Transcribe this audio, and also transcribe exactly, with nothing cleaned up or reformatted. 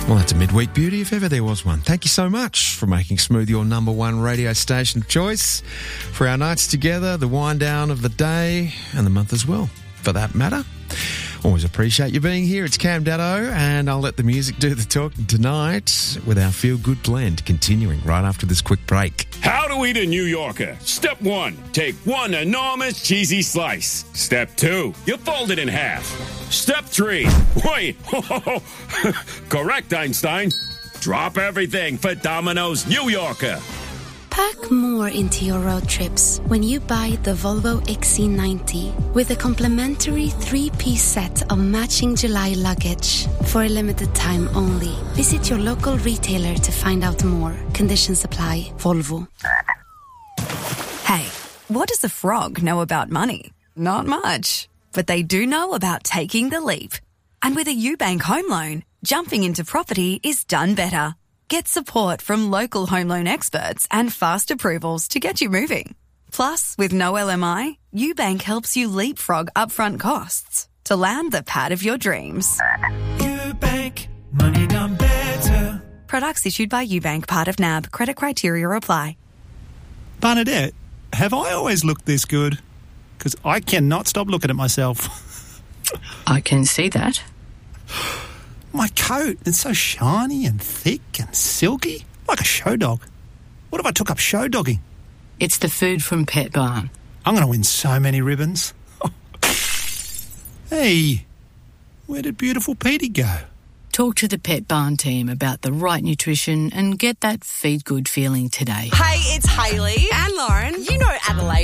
Well, that's a midweek beauty if ever there was one. Thank you so much for making Smooth your number one radio station of choice for our nights together, the wind down of the day and the month as well, for that matter. Always appreciate you being here. It's Cam Daddo, and I'll let the music do the talking tonight with our Feel Good blend continuing right after this quick break. How to eat a New Yorker. Step one, take one enormous cheesy slice. Step two, you fold it in half. Step three, wait, correct, Einstein. Drop everything for Domino's New Yorker. Pack more into your road trips when you buy the Volvo X C ninety with a complimentary three-piece set of matching July luggage for a limited time only. Visit your local retailer to find out more. Conditions apply. Volvo. Hey, what does a frog know about money? Not much. But they do know about taking the leap. And with a UBank home loan, jumping into property is done better. Get support from local home loan experts and fast approvals to get you moving. Plus, with no L M I, UBank helps you leapfrog upfront costs to land the pad of your dreams. UBank, money done better. Products issued by UBank, part of N A B. Credit criteria apply. Bernadette, have I always looked this good? Because I cannot stop looking at myself. I can see that. My coat, it's so shiny and thick and silky, like a show dog. What if I took up show dogging? It's the food from Pet Barn. I'm going to win so many ribbons. Hey, where did beautiful Petey go? Talk to the Pet Barn team about the right nutrition and get that feed good feeling today. Hey, it's Hayley and Lauren. You know Adelaide